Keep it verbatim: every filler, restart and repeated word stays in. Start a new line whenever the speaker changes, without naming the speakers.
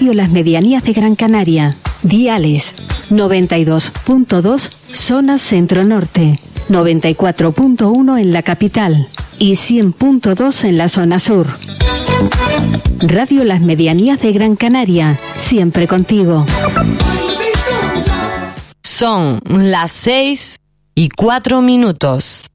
Radio Las Medianías de Gran Canaria. Diales noventa y dos punto dos zona centro-norte, noventa y cuatro punto uno en la capital y cien punto dos en la zona sur. Radio Las Medianías de Gran Canaria, siempre contigo.
Son las seis y cuatro minutos.